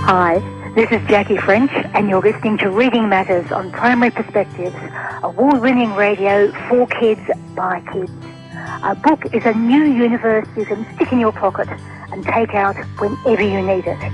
Hi, this is Jackie French, and you're listening to Reading Matters on Primary Perspectives, award-winning radio for kids, by kids. A book is a new universe you can stick in your pocket and take out whenever you need it.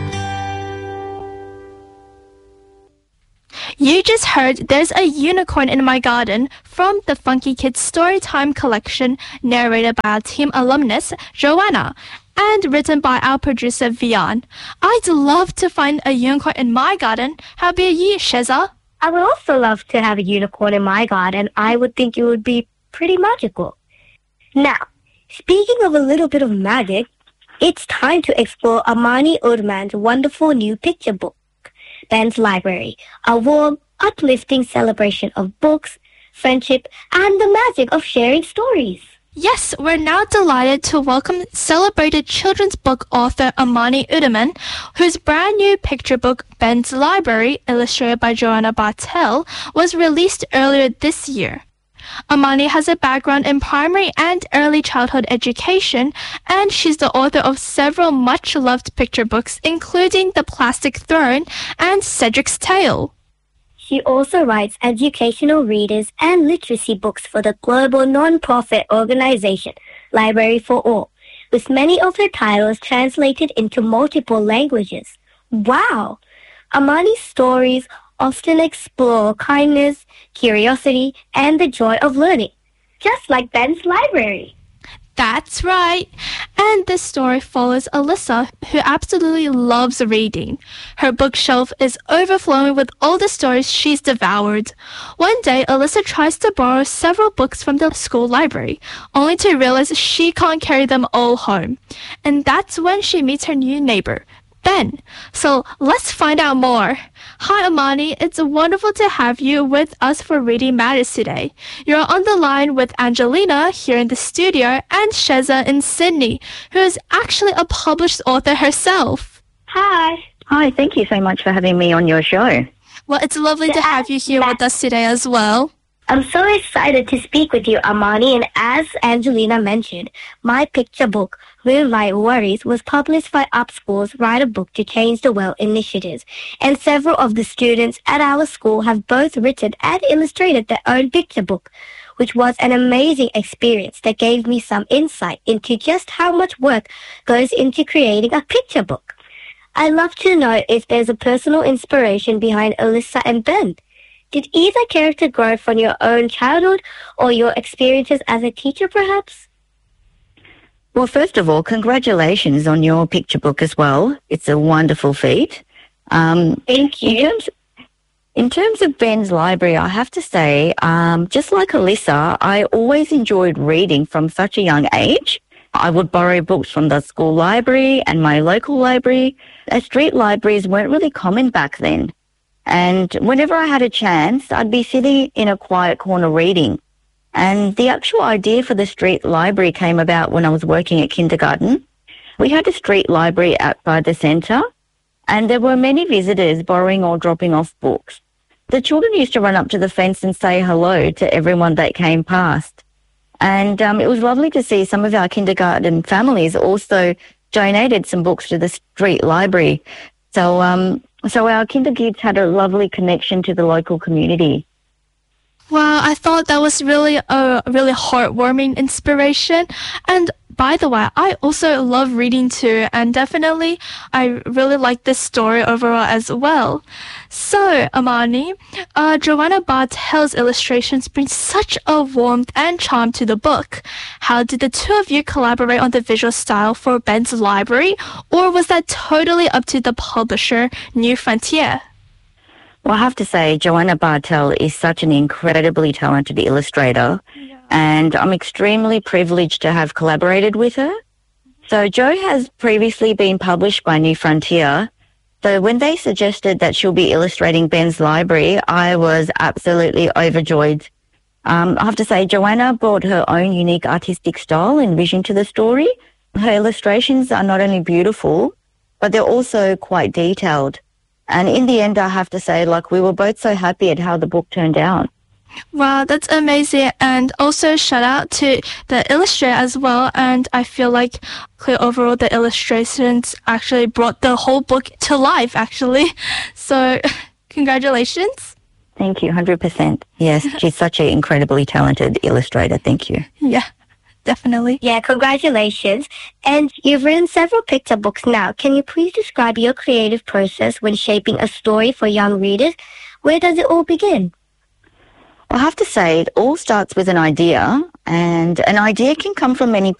You just heard There's a Unicorn in My Garden from the Funky Kids Storytime collection, narrated by our team alumnus, Joanna, and written by our producer, Vian. I'd love to find a unicorn in my garden. How about you, Sheza? I would also love to have a unicorn in my garden. I would think it would be pretty magical. Now, speaking of a little bit of magic, it's time to explore Amani Udman's wonderful new picture book, Ben's Library, a warm, uplifting celebration of books, friendship, and the magic of sharing stories. Yes, we're now delighted to welcome celebrated children's book author Amani Udman, whose brand new picture book, Ben's Library, illustrated by Joanna Bartel, was released earlier this year. Amani has a background in primary and early childhood education, and she's the author of several much-loved picture books, including The Plastic Throne and Cedric's Tale. She also writes educational readers and literacy books for the global non-profit organization, Library for All, with many of her titles translated into multiple languages. Wow! Amani's stories often explore kindness, curiosity, and the joy of learning, just like Ben's Library. That's right. And this story follows Alyssa, who absolutely loves reading. Her bookshelf is overflowing with all the stories she's devoured. One day, Alyssa tries to borrow several books from the school library, only to realize she can't carry them all home. And that's when she meets her new neighbor, Ben. So let's find out more. Hi, Amani. It's wonderful to have you with us for Reading Matters today. You're on the line with Angelina here in the studio and Sheza in Sydney, who is actually a published author herself. Hi. Hi, thank you so much for having me on your show. Well, it's lovely to have you here with us today as well. I'm so excited to speak with you, Amani, and as Angelina mentioned, my picture book, Moonlight Worries, was published by UpSchool's Write a Book to Change the World initiatives, and several of the students at our school have both written and illustrated their own picture book, which was an amazing experience that gave me some insight into just how much work goes into creating a picture book. I'd love to know if there's a personal inspiration behind Alyssa and Ben. Did either character grow from your own childhood or your experiences as a teacher, perhaps? Well, first of all, congratulations on your picture book as well. It's a wonderful feat. Thank you. In terms of Ben's Library, I have to say, just like Alyssa, I always enjoyed reading from such a young age. I would borrow books from the school library and my local library. Street libraries weren't really common back then. And whenever I had a chance, I'd be sitting in a quiet corner reading. And the actual idea for the street library came about when I was working at kindergarten. We had a street library out by the centre, and there were many visitors borrowing or dropping off books. The children used to run up to the fence and say hello to everyone that came past. And it was lovely to see some of our kindergarten families also donated some books to the street library. So our kinder kids had a lovely connection to the local community. Wow, I thought that was really a really heartwarming inspiration. And by the way, I also love reading too, and definitely I really like this story overall as well. So, Amani, Joanna Bartel's illustrations bring such a warmth and charm to the book. How did the two of you collaborate on the visual style for Ben's Library, or was that totally up to the publisher, New Frontier? Well, I have to say, Joanna Bartel is such an incredibly talented illustrator, and I'm extremely privileged to have collaborated with her. So Jo has previously been published by New Frontier, so when they suggested that she'll be illustrating Ben's Library, I was absolutely overjoyed. I have to say, Joanna brought her own unique artistic style and vision to the story. Her illustrations are not only beautiful, but they're also quite detailed. And in the end, I have to say, we were both so happy at how the book turned out. Wow, that's amazing. And also shout out to the illustrator as well. And I feel like overall the illustrations actually brought the whole book to life, actually. So congratulations. Thank you, 100%. Yes, she's such an incredibly talented illustrator. Thank you. Yeah, definitely. Yeah, congratulations. And you've written several picture books now. Can you please describe your creative process when shaping a story for young readers? Where does it all begin? I have to say, it all starts with an idea, and an idea can come from many